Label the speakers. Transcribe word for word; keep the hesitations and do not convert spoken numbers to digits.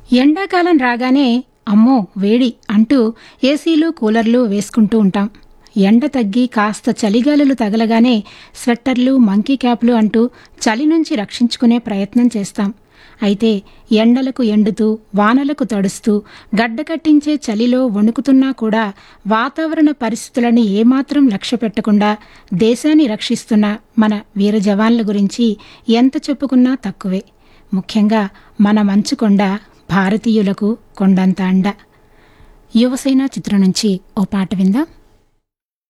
Speaker 1: ఎండాకాలం రాగానే అమ్మో వేడి అంటూ ఏసీలు కూలర్లు వేసుకుంటూ ఉంటాం. ఎండ తగ్గి కాస్త చలిగాలులు తగలగానే స్వెట్టర్లు మంకీ క్యాప్లు అంటూ చలి నుంచి రక్షించుకునే ప్రయత్నం చేస్తాం. అయితే ఎండలకు ఎండుతూ వానలకు తడుస్తూ గడ్డకట్టించే చలిలో వణుకుతున్నా కూడా వాతావరణ పరిస్థితులని ఏమాత్రం లక్ష్య పెట్టకుండా దేశాన్ని రక్షిస్తున్న మన వీర జవాన్ల గురించి ఎంత చెప్పుకున్నా తక్కువే. ముఖ్యంగా మన మంచుకొండ భారతీయులకు కొండంత అండ. యువసేన చిత్రం నుంచి ఓ పాట విందాం.